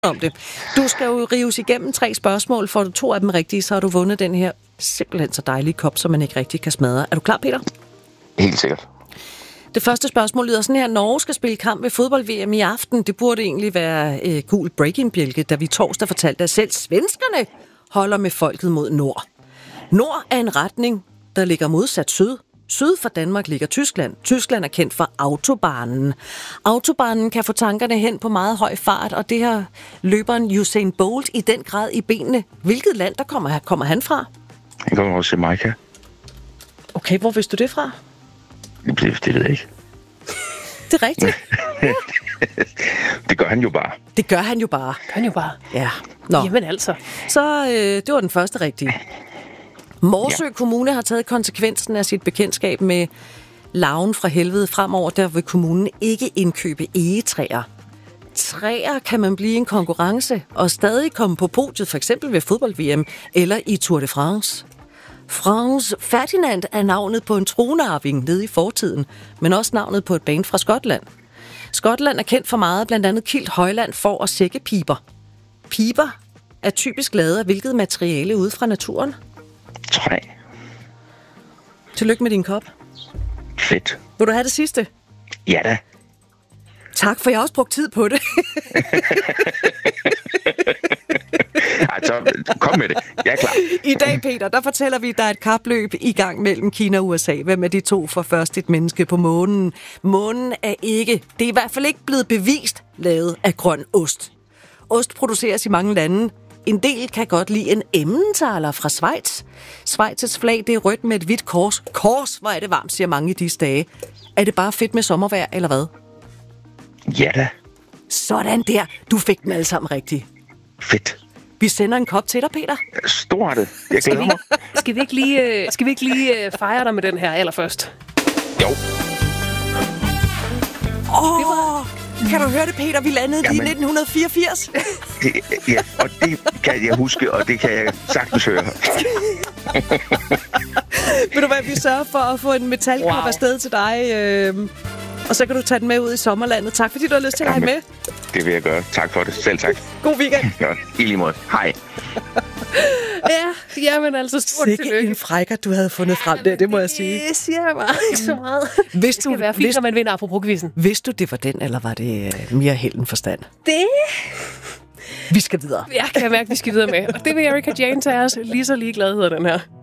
om det. Du skal jo rives igennem 3 spørgsmål. Får du 2 af dem rigtige, så har du vundet den her simpelthen så dejlige kop, som man ikke rigtig kan smadre. Er du klar, Peter? Helt sikkert. Det første spørgsmål lyder sådan her. Norge skal spille kamp ved fodbold-VM i aften. Det burde egentlig være gul breaking-bjælke, da vi torsdag fortalte, at selv svenskerne holder med folket mod nord. Nord er en retning, der ligger modsat syd. Syd for Danmark ligger Tyskland. Tyskland er kendt for autobanen. Autobanen kan få tankerne hen på meget høj fart, og det her løberen Usain Bolt i den grad i benene. Hvilket land der kommer han fra? Han kommer også til Jamaica. Okay, hvor vidste du det fra? Det ved jeg ikke. Det er rigtigt. Det gør han jo bare. Det gør han jo bare. Ja. Nå. Jamen altså. Så det var den første rigtige. Morsø Kommune har taget konsekvensen af sit bekendtskab med larven fra helvede. Fremover der vil kommunen ikke indkøbe egetræer. Træer kan man blive en konkurrence og stadig komme på podiet, for eksempel ved fodbold-VM eller i Tour de France. Frans Ferdinand er navnet på en tronarving nede i fortiden, men også navnet på et band fra Skotland. Skotland er kendt for meget, blandt andet kilt, højland, får og sækkepiber. Piber er typisk lavet af hvilket materiale ude fra naturen? Træ. Tillykke med din kop. Fedt. Vil du have det sidste? Ja da. Tak, for jeg har også brugt tid på det. Altså, kom med det. Jeg er klar. I dag, Peter, der fortæller vi, at der er et kapløb i gang mellem Kina og USA. Hvem er de 2 for først et menneske på månen? Månen er ikke, det er i hvert fald ikke blevet bevist, lavet af grøn ost. Ost produceres i mange lande. En del kan godt lide en Emmentaler fra Schweiz. Schweiz's flag, det er rødt med et hvidt kors. Kors, hvor er det varmt, siger mange i disse dage. Er det bare fedt med sommervejr, eller hvad? Ja da. Sådan der. Du fik dem alle sammen rigtigt. Fedt. Vi sender en kop til dig, Peter. Stort det. Jeg glæder mig. Skal vi ikke lige fejre dig med den her allerførst? Jo. Kan du høre det, Peter? Vi landede i 1984. Ja, og det kan jeg huske, og det kan jeg sagtens høre. Ved du hvad, vi sørger for at få en metalkop afsted til dig, og så kan du tage den med ud i sommerlandet. Tak fordi du har lyst til at lege med. Det vil jeg gøre. Tak for det. Selv tak. God weekend. Ja, i lige måde. Hej. Ja, jamen altså stort tillykke. Sikke en frækker, du havde fundet frem der, det må jeg sige. Det siger jeg bare ikke så meget. Det skal være fint, når man vinder apropos-quizzen. Vidste du, det var den, eller var det mere held end forstand? Det... Vi skal videre. Jeg kan mærke, vi skal videre med. Og det vil Erika Jane tage os lige så ligeglad hedder den her.